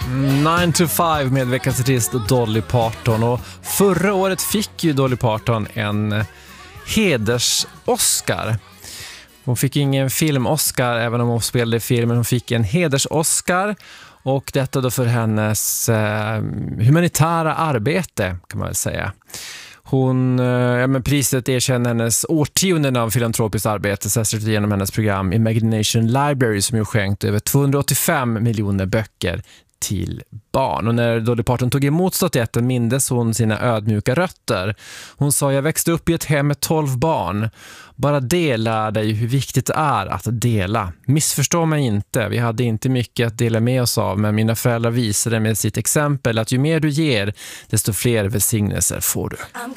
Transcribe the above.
9 to 5 med veckans artist Dolly Parton. Och förra året fick ju Dolly Parton en heders-Oscar. Hon fick ingen film-Oscar även om hon spelade i filmen. Hon fick en heders-Oscar, och detta då för hennes humanitära arbete, kan man väl säga. Priset erkänner hennes årtionden av filantropiskt arbete, särskilt genom hennes program Imagination Library, som ju skänkt över 285 miljoner böcker till barn. Och när Dolly Parton tog emot statyetten mindes hon sina ödmjuka rötter. Hon sa: jag växte upp i ett hem med 12 barn. Bara det lär dig hur viktigt det är att dela. Missförstå mig inte, vi hade inte mycket att dela med oss av, men mina föräldrar visade med sitt exempel att ju mer du ger, desto fler välsignelser får du.